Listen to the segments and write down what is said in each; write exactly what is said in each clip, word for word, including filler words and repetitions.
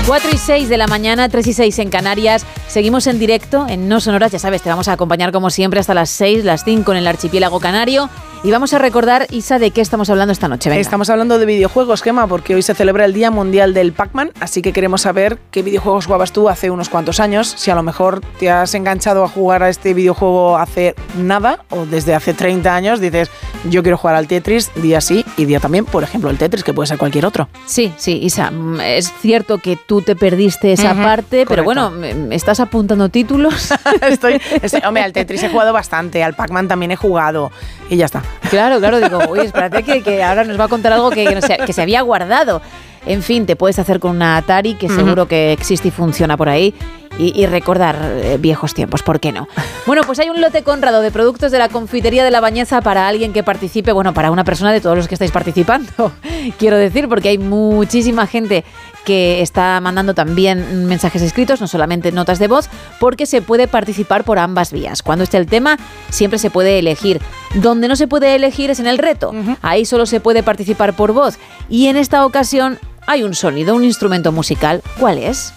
cuatro y seis de la mañana, tres y seis en Canarias. Seguimos en directo en No Sonoras, ya sabes, te vamos a acompañar como siempre hasta las seis, las cinco en el archipiélago canario. Y vamos a recordar, Isa, de qué estamos hablando esta noche. Venga. Estamos hablando de videojuegos, Gemma, porque hoy se celebra el Día Mundial del Pac-Man, así que queremos saber qué videojuegos jugabas tú hace unos cuantos años, si a lo mejor te has enganchado a jugar a este videojuego hace nada o desde hace treinta años dices, yo quiero jugar al Tetris día sí y día también, por ejemplo, el Tetris, que puede ser cualquier otro. Sí, sí, Isa, es cierto que tú te perdiste esa uh-huh, parte, pero correcto. Bueno, ¿estás apuntando títulos? estoy, estoy, hombre, al Tetris he jugado bastante, al Pac-Man también he jugado y ya está. Claro, claro, digo, uy, espérate que, que ahora nos va a contar algo que, que, no se, que se había guardado. En fin, te puedes hacer con una Atari, que seguro uh-huh. que existe y funciona por ahí, y, y recordar eh, viejos tiempos, ¿por qué no? Bueno, pues hay un lote Conrado de productos de la confitería de La Bañeza para alguien que participe, bueno, para una persona de todos los que estáis participando, quiero decir, porque hay muchísima gente que está mandando también mensajes escritos, no solamente notas de voz, porque se puede participar por ambas vías. Cuando esté el tema, siempre se puede elegir. Donde no se puede elegir es en el reto. Uh-huh. Ahí solo se puede participar por voz. Y en esta ocasión hay un sonido, un instrumento musical. ¿Cuál es?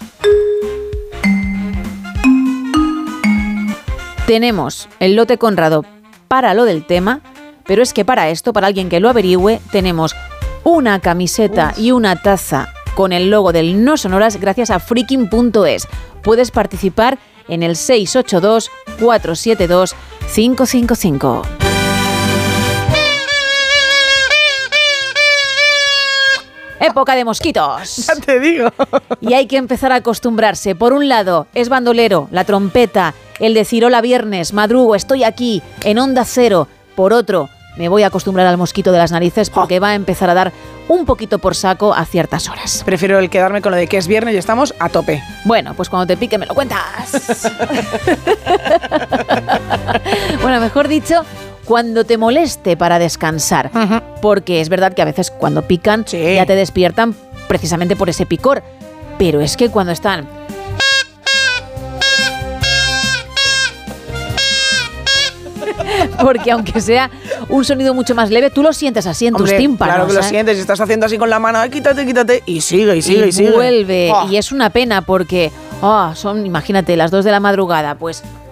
Tenemos el lote Conrado para lo del tema, pero es que para esto, para alguien que lo averigüe, tenemos una camiseta Uf. y una taza con el logo del No Sonoras gracias a freaking punto es. Puedes participar en el seis ocho dos, cuatro siete dos, cinco cinco cinco. Época de mosquitos. Ya te digo. Y hay que empezar a acostumbrarse. Por un lado, es bandolero, la trompeta, el decir hola viernes, madrugo, estoy aquí, en Onda Cero. Por otro, me voy a acostumbrar al mosquito de las narices porque oh. va a empezar a dar un poquito por saco a ciertas horas. Prefiero el quedarme con lo de que es viernes y estamos a tope. Bueno, pues cuando te pique me lo cuentas. Bueno, mejor dicho, cuando te moleste para descansar. Uh-huh. Porque es verdad que a veces cuando pican sí. ya te despiertan precisamente por ese picor. Pero es que cuando están... Porque aunque sea un sonido mucho más leve, tú lo sientes así en Hombre, tus tímpanos. Claro que ¿eh? lo sientes, y estás haciendo así con la mano, quítate, quítate, y sigue, y sigue, y, y sigue. vuelve, oh. y es una pena porque oh, son, imagínate, las dos de la madrugada, pues